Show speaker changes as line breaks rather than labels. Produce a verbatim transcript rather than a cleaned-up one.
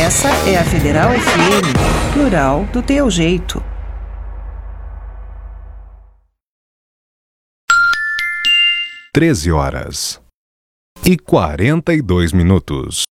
Essa é a Federal F M, plural do teu jeito.
treze horas e quarenta e dois minutos.